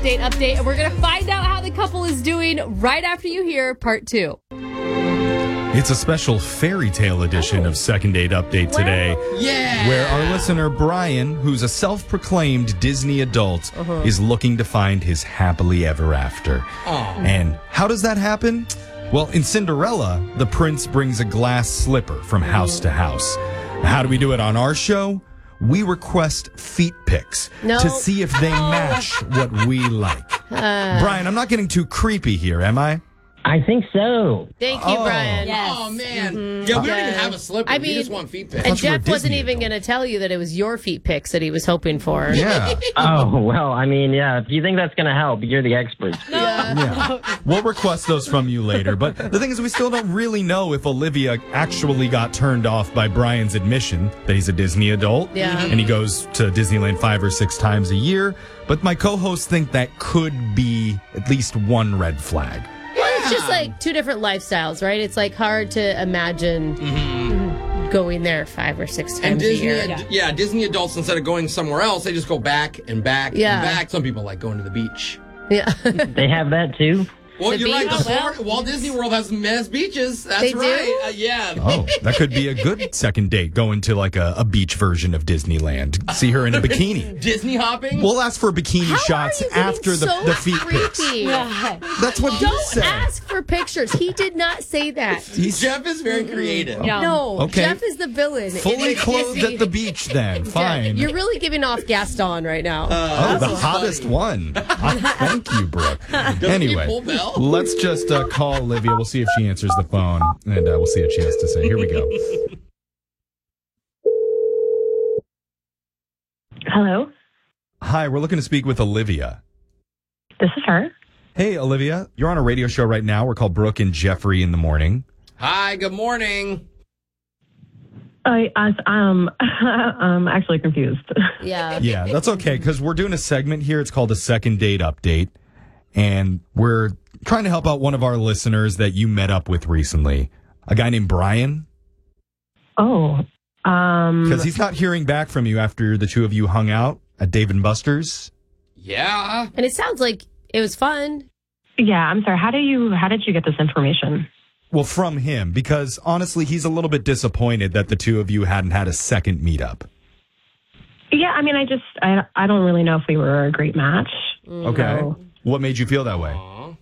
Date Update, and we're going to find out how the couple is doing right after you hear part 2. It's a special fairy tale edition of Second Date Update today. Yeah! Where our listener Brian, who's a self-proclaimed Disney adult, is looking to find his happily ever after. And how does that happen? Well, in Cinderella, the prince brings a glass slipper from house to house. How do we do it on our show? We request feet pics to see if they match what we like. Brian, I'm not getting too creepy here, am I? I think so. Thank you, Brian. Yes. Oh, man. Yeah, we don't even have a slipper. I We mean, just want feet pics. And Jeff wasn't even going to tell you that it was your feet pics that he was hoping for. Yeah. Oh, well, I mean, yeah, if you think that's going to help, you're the expert. Yeah. We'll request those from you later. But the thing is, we still don't really know if Olivia actually got turned off by Brian's admission that he's a Disney adult. Yeah. And he goes to Disneyland 5 or 6 times a year. But my co-hosts think that could be at least one red flag. It's just like 2 different lifestyles, right? It's like hard to imagine going there 5 or 6 times And Disney, a year. Disney adults, instead of going somewhere else, they just go back and back and back. Some people like going to the beach. Yeah. They have that too? Well, The you're right. beach? Walt Disney World has beaches. That's They do? right. Yeah. Oh, that could be a good second date, going to like a beach version of Disneyland. See her in a bikini. Disney hopping? We'll ask for bikini How shots are you getting after so the feet pics. creepy? That's what he Don't said. ask for pictures. He did not say that. Jeff is very creative. No. Okay. Jeff is the villain. Fully It is clothed Disney. at the beach then. Fine. You're really giving off Gaston right now. Oh, the so hottest funny. one. Thank you, Brooke. Anyway, pull bell? let's just call Olivia. We'll see if she answers the phone, and we'll see what she has to say. Here we go. Hello, Hi, we're looking to speak with Olivia. this is her. Hey, Olivia. You're on a radio show right now. We're called Brooke and Jeffrey in the Morning. Hi, good morning. I'm actually confused. Yeah. Yeah, that's okay, because we're doing a segment here. It's called a Second Date Update, and we're trying to help out one of our listeners that you met up with recently, a guy named Brian, Oh, because he's not hearing back from you after the two of you hung out at Dave & Buster's. Yeah. And it sounds like it was fun. yeah. I'm sorry. How did you get this information? Well, from him, because honestly, he's a little bit disappointed that the two of you hadn't had a second meetup. Yeah, I mean, I don't really know if we were a great match. Okay. So, What made you feel that way?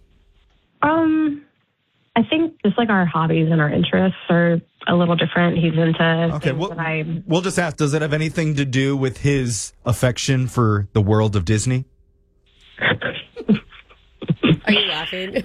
I think just like our hobbies and our interests are a little different. He's into Okay, things that I. we'll just ask, does it have anything to do with his affection for the world of Disney? Are you laughing?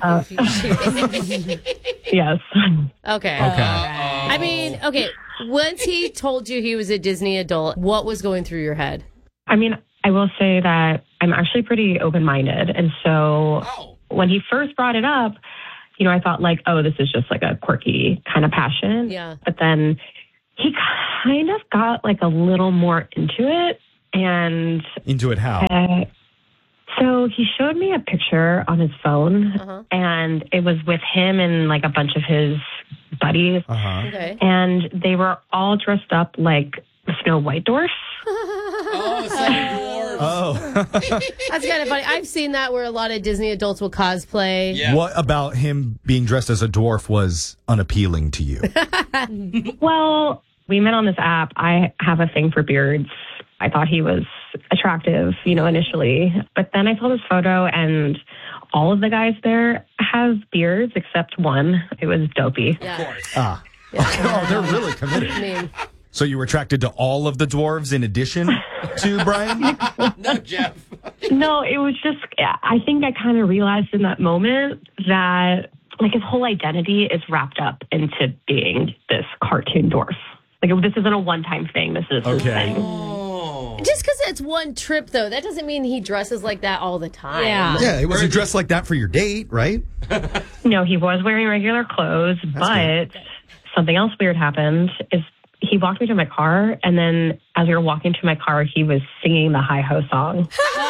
Yes. Okay. Okay. I mean, okay. Once he told you he was a Disney adult, what was going through your head? I mean, I will say that I'm actually pretty open-minded, and so when he first brought it up, you know, I thought like, oh, this is just like a quirky kind of passion. Yeah. But then he kind of got like a little more into it. And Into it how? so he showed me a picture on his phone and it was with him and like a bunch of his buddies. Okay. And they were all dressed up like Snow White dwarfs. Oh, Seven Dwarfs. Oh. That's kind of funny. I've seen that where a lot of Disney adults will cosplay. Yeah. What about him being dressed as a dwarf was unappealing to you? Well, we met on this app. I have a thing for beards. I thought he was attractive, you know, initially. But then I saw this photo and all of the guys there have beards except one. It was Dopey. Yeah. Ah. Oh, they're really committed. I mean, So you were attracted to all of the dwarves in addition to Brian? No, Jeff. No, it was just, I think I kind of realized in that moment that like his whole identity is wrapped up into being this cartoon dwarf. Like this isn't a one-time thing. This is his Okay. thing. just because it's one trip, though, that doesn't mean he dresses like that all the time. Yeah, it wasn't dressed like that for your date, right? No, he was wearing regular clothes, but something else weird happened is he walked me to my car, and then as we were walking to my car, he was singing the Hi-Ho song.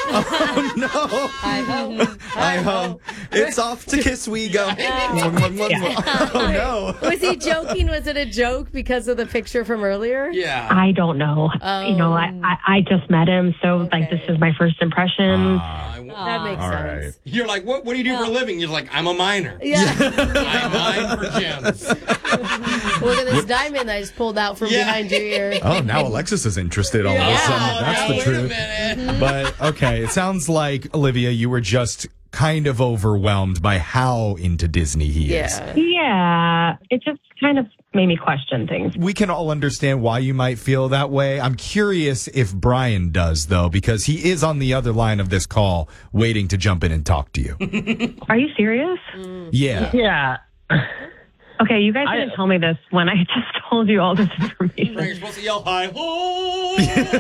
Oh, no. Hi-ho. It's off to kiss we go. Oh, no. Was he joking? Was it a joke because of the picture from earlier? Yeah. I don't know. You know, I just met him, so like this is my first impression. That makes All sense. right. You're like, what do you do for a living? You're like, I'm a miner. Yeah. I mine for gems. Look at this diamond I just pulled out from behind your ear. Oh, now Alexis is interested all of a sudden. That's the Wait a truth. minute. But, okay, it sounds like, Olivia, you were just kind of overwhelmed by how into Disney he is. Yeah. Yeah, it just kind of made me question things. We can all understand why you might feel that way. I'm curious if Brian does, though, because he is on the other line of this call waiting to jump in and talk to you. Are you serious? Yeah. Yeah. Okay, you guys didn't tell me this when I just told you all this information. You're supposed to yell hi ho.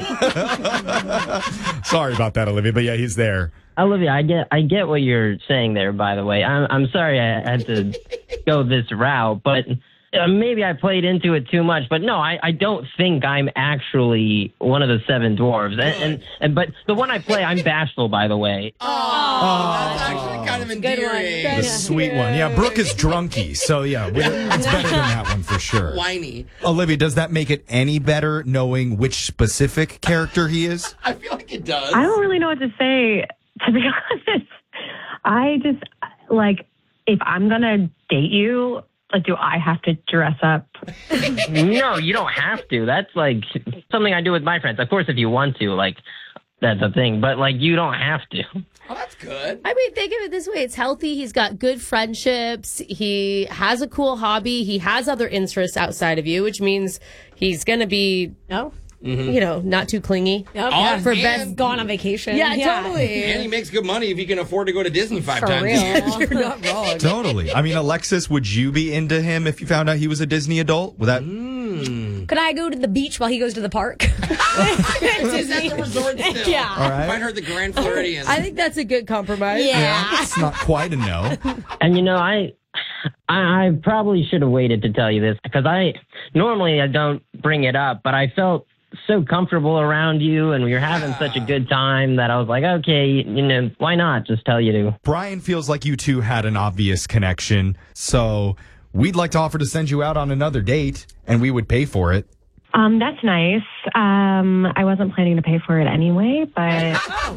Sorry about that, Olivia, but yeah, he's there. Olivia, I get what you're saying there, by the way. I'm sorry I had to go this route, but maybe I played into it too much. But no, I don't think I'm actually one of the seven dwarves. But the one I play, I'm bashful, by the way. That's actually kind of Good one. endearing. The sweet one. Yeah, Brooke is drunky, so yeah, it's better than that one for sure. Whiny. Olivia, does that make it any better knowing which specific character he is? I feel like it does. I don't really know what to say, to be honest. I just, like, if I'm going to date you, like, do I have to dress up? No, you don't have to. That's like something I do with my friends. Of course, if you want to, like, that's a thing. But, like, you don't have to. Oh, that's good. I mean, think of it this way. It's healthy. He's got good friendships. He has a cool hobby. He has other interests outside of you, which means he's going to be, you know, not too clingy. Oh, For and- best Gone on vacation. Yeah, totally. And he makes good money if he can afford to go to Disney 5 For times. real. You're not wrong. Totally. I mean, Alexis, would you be into him if you found out he was a Disney adult? Would that? Could I go to the beach while he goes to the park? He's at the resort still. Yeah. All right. Might hurt the Grand Floridian. I think that's a good compromise. Yeah. It's not quite a no. And you know, I probably should have waited to tell you this because normally I don't bring it up, but I felt so comfortable around you and we were having such a good time that I was like, okay, you know, why not just tell you to? Brian feels like you two had an obvious connection, so we'd like to offer to send you out on another date, and we would pay for it. That's nice. I wasn't planning to pay for it anyway, but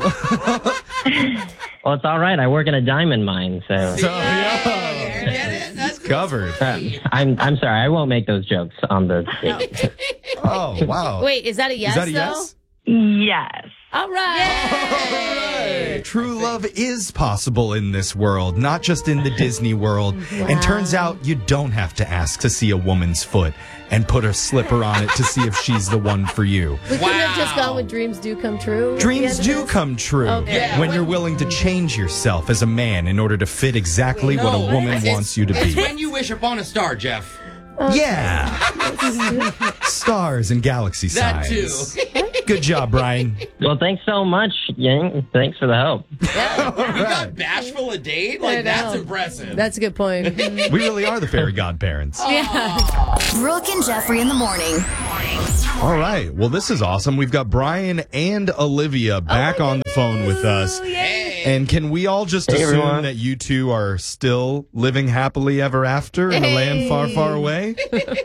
Well, it's all right. I work in a diamond mine, so So, Get it? That's covered. I'm sorry. I won't make those jokes on the date. Oh, wow. Wait, is that a yes, Is that a though? yes? yes. All right. True love is possible in this world, not just in the Disney world. And turns out you don't have to ask to see a woman's foot and put a slipper on it to see if she's the one for you. We could have just gone with dreams do come true. Dreams do come true Okay. when you're willing to change yourself as a man in order to fit exactly what a woman wants you to It's be. when you wish upon a star, Jeff. Yeah. Stars and galaxy That signs. too. Good job, Brian. Well, thanks so much, Yang. Thanks for the help. You got bashful a date? I Like, that's know. impressive. That's a good point. We really are the fairy godparents. Brooke and Jeffrey in the morning. All right. Well, this is awesome. We've got Brian and Olivia back on the phone with us. Hey. And can we all just Hey, assume everyone. that you two are still living happily ever after in a land far, far away?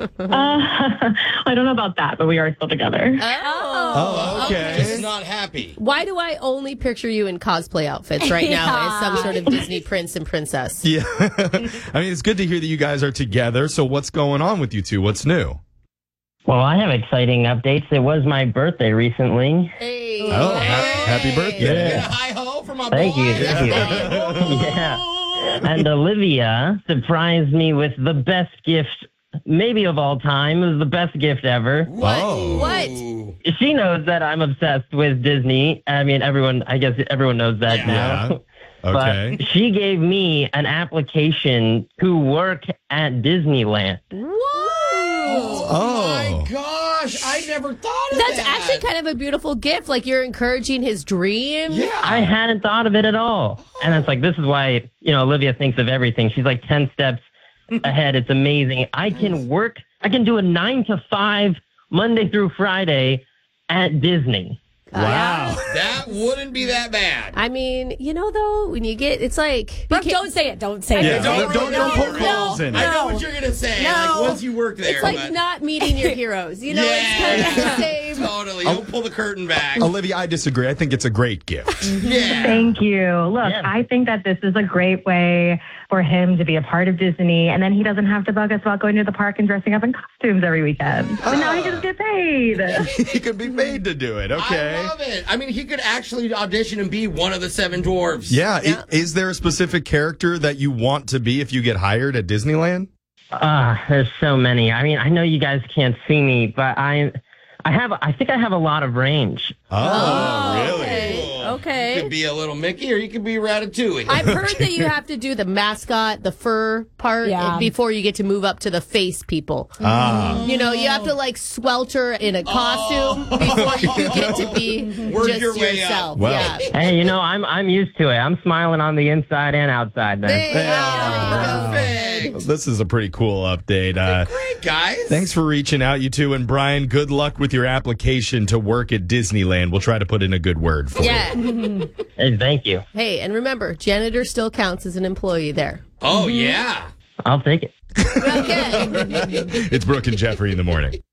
I don't know about that, but we are still together. Oh, Just okay. not happy. Why do I only picture you in cosplay outfits right now as some sort of Disney prince and princess? Yeah. I mean, it's good to hear that you guys are together. So what's going on with you two? What's new? Well, I have exciting updates. It was my birthday recently. Hey. Oh, happy birthday. Get a hi ho from my Thank boy. you. Thank you. Yeah. And Olivia surprised me with the best gift, maybe of all time. It was the best gift ever. Oh. What? She knows that I'm obsessed with Disney. I mean, I guess everyone knows that Yeah. now. Okay. But she gave me an application to work at Disneyland. Oh. My gosh, I never thought of That's that. actually kind of a beautiful gift. Like you're encouraging his dream. Yeah. I hadn't thought of it at all. And it's like, this is why, Olivia thinks of everything. She's like 10 steps ahead. It's amazing. I can do a 9 to 5 Monday through Friday at Disney. Wow. That wouldn't be that bad. I mean, though, when you get, it's like... Brooke, don't say it. Don't say it. Don't put holes in it. I know what you're going to say. Like, once you work there. It's like not meeting your heroes. It's kind of the same. Totally. Don't pull the curtain back. Olivia, I disagree. I think it's a great gift. Yeah. Thank you. Look, I think that this is a great way for him to be a part of Disney, and then he doesn't have to bug us about going to the park and dressing up in costumes every weekend. But now he can get paid. He could be paid to do it. Okay. I love it. I mean, he could actually audition and be one of the 7 dwarves. Yeah. Is there a specific character that you want to be if you get hired at Disneyland? There's so many. I mean, I know you guys can't see me, but I think I have a lot of range. Oh, really? Okay. You could be a little Mickey or you could be Ratatouille. I've heard that you have to do the mascot, the fur part, before you get to move up to the face people. You have to like swelter in a costume before you get to be Work just your way yourself. up. Well. Yeah. Hey, I'm used to it. I'm smiling on the inside and outside, man. Perfect. This is a pretty cool update. Great, guys. Thanks for reaching out, you two. And Brian, good luck with your application to work at Disneyland. We'll try to put in a good word for you. Hey, thank you. Hey, and remember, janitor still counts as an employee there. Oh, yeah. I'll take it. Okay. It's Brooke and Jeffrey in the morning.